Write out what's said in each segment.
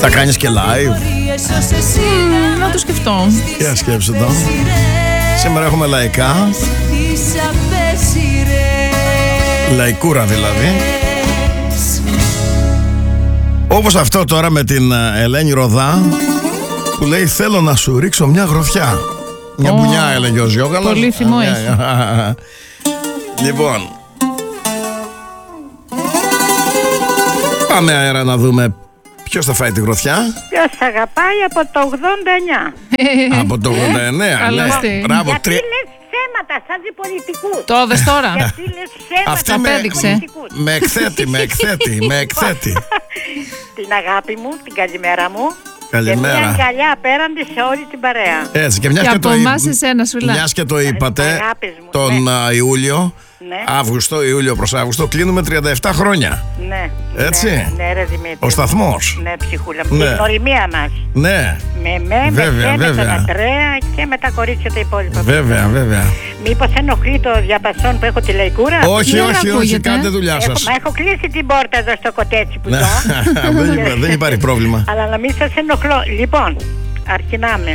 Θα κάνεις και live? Να το σκεφτώ. Για σκέψου το. Σήμερα έχουμε λαϊκά. Λαϊκούρα δηλαδή. Όπως αυτό τώρα με την Ελένη Ροδά, που λέει θέλω να σου ρίξω μια γροθιά. Μια μπουνιά έλεγε ο Ζιώγαλος. Πολύ θυμό έχει. Λοιπόν, πάμε αέρα να δούμε ποιος θα φάει τη γροθιά. Ποιος αγαπάει από το 89. Από το 89, ναι. Μπράβο, γιατί λες ψέματα σαν πολιτικούς. Το δες τώρα. Γιατί λες ψέματα αυτή σαν απέδειξε. πολιτικούς. με εκθέτει. Την αγάπη μου, την καλημέρα μου. Καλημέρα. Και μια αγκαλιά απέραντη σε όλη την παρέα. Έτσι, και Και από εμάς εσένα σου λέει. μιας και το είπατε, Αγάπης μου, τον Ιούλιο, Ναι. Ιούλιο προς Αύγουστο, κλείνουμε 37 χρόνια. Ναι. Έτσι. Ναι, ρε Δημήτρη. Ο σταθμός. Ναι, ψυχούλα μου. Ναι. Την οριμία μας. Ναι, Με Βέβαια, σένα, βέβαια. τον Αντρέα και με τα κορίτσια τα υπόλοιπα. βέβαια. Μήπως ενοχλεί το διαπασόν που έχω τη λαϊκούρα? Όχι, Δεν όχι, ακούγεται. κάντε δουλειά σας. Μα έχω κλείσει την πόρτα εδώ στο κοτέτσι που Ναι, ζω. δεν υπάρχει πρόβλημα. Αλλά να μην σας ενοχλώ. Λοιπόν, αρχινάμε.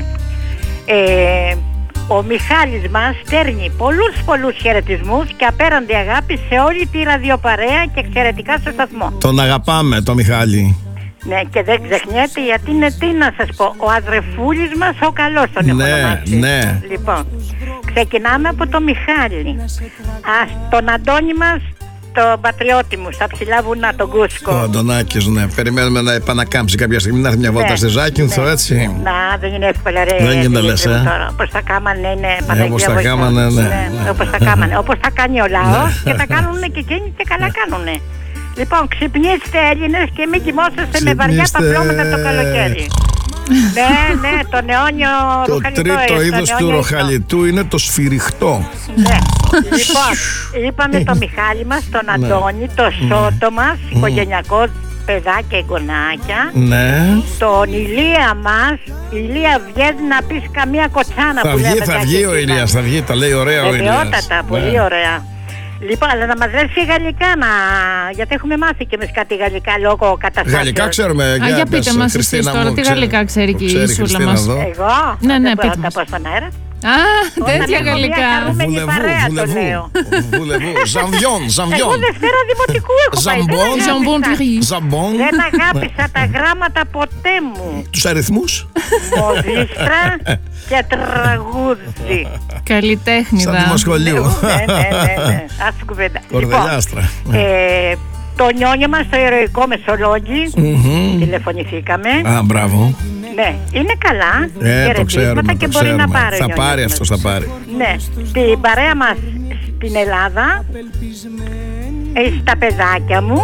Ο Μιχάλης μας στέλνει πολλούς χαιρετισμούς και απέραντη αγάπη σε όλη τη ραδιοπαρέα και εξαιρετικά στο σταθμό. Τον αγαπάμε, τον Μιχάλη. Ναι, και δεν ξεχνιέται γιατί είναι, τι να σας πω, ο αδρεφούλης μας ο καλός τον έχω ονομάσει. Ναι. Λοιπόν, ξεκινάμε από το Μιχάλη. Τον Αντώνη μας, τον πατριώτη μου, στα ψηλά βουνά, τον Κούσκο. Ο Αντωνάκης, ναι. Περιμένουμε να επανακάμψει κάποια στιγμή, να έρθει μια βόλτα στη Ζάκυνθο, έτσι. Να, δεν είναι εύκολα ρε. Δεν γίνεται, λες, τώρα. Όπως τα κάμανε είναι Παναγία όπως τα βοηθά. κάμανε, ναι. Όπως τα κάμανε. Όπως τα κάνει ο λαός και τα κάνουν και εκείνοι και καλά κάνουνε. Λοιπόν, ξυπνήστε Έλληνες και μην κοιμόσαστε με βαριά Ξυπνήστε. παπλώματα το καλοκαίρι. Ναι, τον αιώνιο Το ροχαλιτό. τρίτο τον είδος του αιώνιο ροχαλιτού είναι το σφυριχτό. Ναι. Λοιπόν, είπαμε το Μιχάλη μας, τον Αντώνη, το Σώτο μας, οικογενειακό, παιδάκια, εγγονάκια. Ναι. Τον Ηλία μας, Ηλία βγαίνει να πεις καμία κοτσάνα που λέμε. Θα βγει ο Ηλίας, θα βγει, τα λέει ωραία ο Ηλίας. Βεβαιότατα, πολύ ωραία. Λοιπόν, αλλά να μας λες και γαλλικά, γιατί έχουμε μάθει και εμείς κάτι γαλλικά λόγω καταστάσεως. Γαλλικά ξέρουμε. Για πείτε μας εσείς τώρα, τι γαλλικά ξέρει και η Σούλα μας. Εγώ, Ναι, δεν μπορώ πείτε να τα μας. πω στον αέρα. Α, τέτοια γαλλικά. χαρούμενη παρέα το λέω. Βουλεβού. Ζαμβιόν. Εγώ Δευτέρα Δημοτικού έχω πάει. Ζαμπόν. Ζαμπόν του γη. Ζαμπόν. Δεν αγάπησα τα γράμματα ποτέ μου. Τους αριθμούς. Μοδίστρα και τραγούδι. Σαν Καλλιτέχνηδα. δημοσχολείο. Ναι. Ας την κουβέντα. Κορδελιάστρα. Το νιόνιο μας στο ηρωικό Μεσολόγγι, τηλεφωνηθήκαμε. Α, μπράβο. Ναι, είναι καλά. Το ξέρουμε, και το μπορεί να ξέρουμε. πάρει. Θα πάρει αυτός, θα πάρει. Ναι, την παρέα μας στην Ελλάδα, στα παιδάκια μου,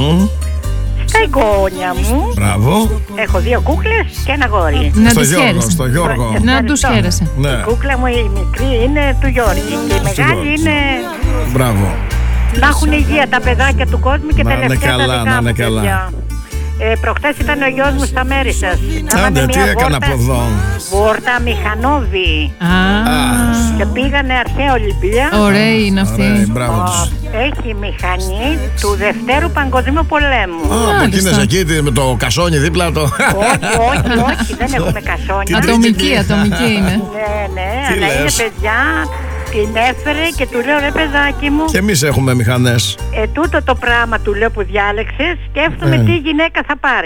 στα εγγόνια μου. Μπράβο. Έχω 2 κούκλες και ένα γόρι. Να Στο τους Γιώργο, χαίρεσαι. στο Γιώργο. Να τους Ευχαριστώ. χαίρεσαι. Ναι. Η κούκλα μου η μικρή είναι του Γιώργη και η μεγάλη είναι... Μπράβο. Να έχουν υγεία τα παιδάκια του κόσμου και Να είναι τελευταία τα καλά, δικά να μου είναι καλά. παιδιά. Προχτές ήταν ο γιος μου στα μέρη σας. Άντε, τι έκανε από εδώ. Βόρτα Μηχανόβη. Α, Και πήγανε αρχαία Ολυμπία. ωραία είναι Ωραία, αυτή. μπράβο τους. Έχει μηχανή του Δευτέρου Παγκοσμίου Πολέμου. Α, από Μάλιστα. εκείνες εκεί με το κασόνι δίπλα το. Όχι, δεν έχουμε κασόνια. Ατομική είναι. Ναι, Τι αλλά είναι λες? παιδιά. Την έφερε και του λέω ρε παιδάκι μου, Και εμείς έχουμε μηχανές. τούτο το πράγμα του λέω που διάλεξες, σκέφτομαι τι γυναίκα θα πάρει.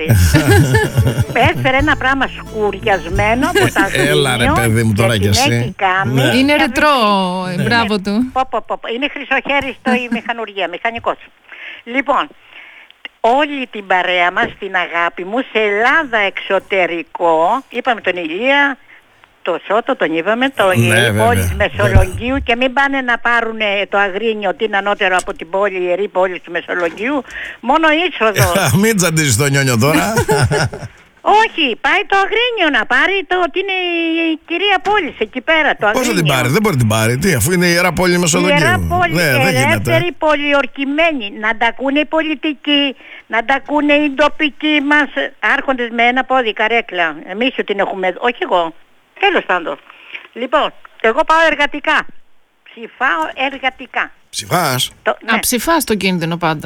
Έφερε ένα πράγμα σκουριασμένο από τα Αγγλία. Έλα, ρε παιδί μου, τώρα κι εσύ. Ναι. Είναι ρετρό, μπράβο του. Είναι χρυσοχέρι στο η μηχανουργία, μηχανικός. Λοιπόν, όλη την παρέα μας, την αγάπη μου, σε Ελλάδα εξωτερικό, είπαμε τον Ηλία, το Σώτο, τον είπαμε, το Ναι, Ιερή βέβαια, Πόλη Μεσολογγίου και μην πάνε να πάρουν το Αγρίνιο ότι είναι ανώτερο από την πόλη, η Ιερή Πόλη του Μεσολογγίου, μόνο είσοδο. Μην τσαντίζεις το νιόνιο τώρα. Όχι, πάει το Αγρίνιο να πάρει το ότι είναι η κυρία πόλης εκεί πέρα, το Αγρίνιο. Πώς θα την πάρει, δεν μπορεί να την πάρει. Τι, αφού είναι η Ιερά Πόλη Μεσολογγίου. Ιερά Πόλη, Ναι, δεν γίνεται. ελεύθερη, πολιορκημένη. Να τα ακούνε οι πολιτικοί, να τα ακούνε οι τοπικοί μας άρχοντες με ένα πόδι, καρέκλα. Εμείς την έχουμε, όχι εγώ. Τέλος πάντων. Λοιπόν, εγώ πάω εργατικά. Ψηφάω εργατικά. Ψηφάς. Ναι. Να ψηφάς το κίνδυνο πάντα.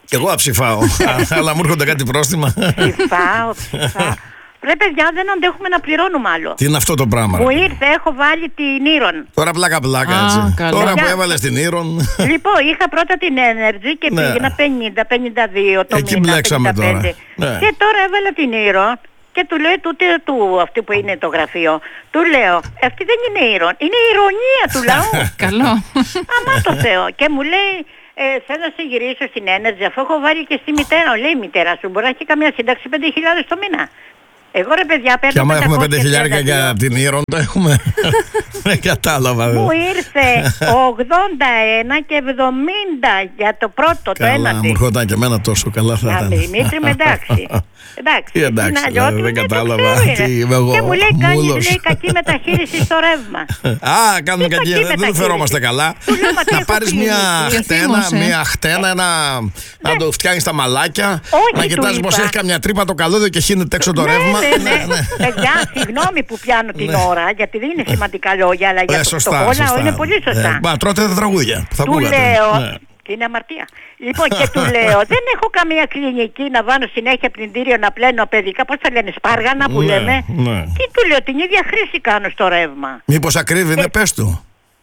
Κι εγώ αψηφάω, αλλά μου έρχονται κάτι πρόστιμα. Ψηφάω. Ρε παιδιά, δεν αντέχουμε να πληρώνουμε άλλο. Τι είναι αυτό το πράγμα? Μου ήρθε, έχω βάλει την Ήρων. Τώρα πλάκα έτσι. Τώρα που έβαλες την Ήρων. Λοιπόν, είχα πρώτα την Energy και πήγαινα 50-52 το εκεί μήνα. μπλέξαμε 55. τώρα. Και τώρα έβαλα την Ήρων και του λέω αυτή που είναι το γραφείο. Του λέω, αυτή δεν είναι Ήρων, είναι η ηρωνία του λαού. Καλό. Αμά το Θεό. Και μου λέει, θέλω να σε γυρίσω στην Energy, αφού έχω βάλει και στη μητέρα. Λέει, η μητέρα σου μπορεί να έχει καμιά σύνταξη 5.000 το μήνα. Εγώ ρε παιδιά παίρνω. Και άμα έχουμε 5.000 για την Ήρων, το έχουμε. Δεν κατάλαβα. Μου ήρθε 81 και 70 για το πρώτο, το ένα. Μου έρχονταν και εμένα τόσο καλά θα ήταν. Δημήτρη με εντάξει. Εντάξει, δεν κατάλαβα. Και μου λέει κάνει κακή μεταχείριση στο ρεύμα. Α, κάνουμε κακή, δεν φερόμαστε καλά. Να πάρεις μια χτένα, να το φτιάχνεις τα μαλάκια, να κοιτάς πως έχει καμιά τρύπα το καλώδιο και χύνεται έξω το ρεύμα. Παιδιά, συγγνώμη που πιάνω την ώρα, γιατί δεν είναι σημαντικά λόγια, αλλά για το κόλλαο είναι πολύ σωστά. Μα τρώτε τα τραγούδια. Του λέω. Είναι αμαρτία. Λοιπόν, και του λέω, δεν έχω καμία κλινική να βάλω συνέχεια πλυντήριο να πλένω παιδικά, πώς τα λένε, σπάργανα που λέμε. Και του λέω, την ίδια χρήση κάνω στο ρεύμα. Μήπως ακρίβει, πες του.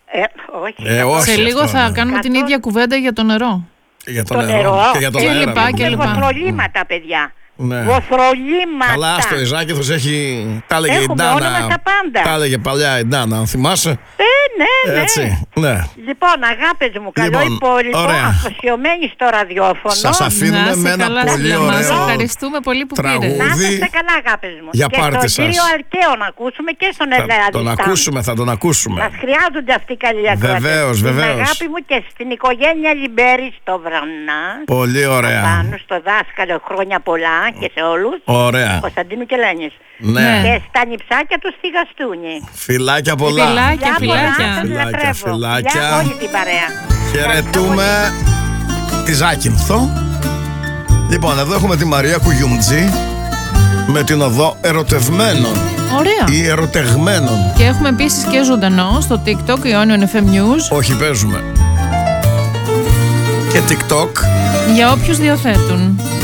Όχι. Σε λίγο θα κάνουμε την ίδια κουβέντα για το νερό. Για το νερό και για το αέρα. Και λοιπά. Προβλήματα, παιδιά. Βοθρολήματα. Αλλά στο Ιζάκηθος έχει. Τα έλεγε η Ντάνα. Τα έλεγε παλιά η Ντάνα, αν θυμάσαι. Ναι. Έτσι, ναι. Λοιπόν, αγάπες μου, καλό υπόλοιπο, αφοσιωμένοι στο ραδιόφωνο. Σας αφήνουμε με ένα πολύ ωραίο. Ευχαριστούμε πολύ που πήρες. Να είστε καλά, αγάπες μου. Για πάρτι σας. Και τον κύριο Αλκαίο να ακούσουμε και στον Ελλάδιστα. Θα τον ακούσουμε. Μας χρειάζονται αυτοί οι καλοί ακροατές. Βεβαίως. Στην αγάπη μου και στην οικογένεια Λιμπέρη στο Βρανά. Πολύ ωραία. Πάνω στο δάσκαλο, χρόνια πολλά και σε όλους. Ωραία. Κωνσταντίνου και Λένης. Ναι. Και στα νυψάκια του στη Γαστούνη. Φιλάκια πολλά. Φιλάκια. Για όλη την παρέα. Χαιρετούμε τη Ζάκυνθο. Λοιπόν, εδώ έχουμε τη Μαρία Κουγιούμτζη με την οδό Ερωτευμένων. Ωραία. Ή Ερωτεγμένων. Και έχουμε επίσης και ζωντανό στο TikTok Ionion FM News. Όχι, παίζουμε. Και TikTok. Για όποιους διαθέτουν.